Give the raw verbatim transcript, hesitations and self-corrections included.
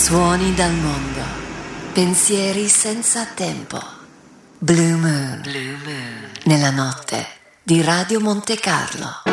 Suoni dal mondo, pensieri senza tempo. Blue Moon, Blue Moon, nella notte di Radio Monte Carlo.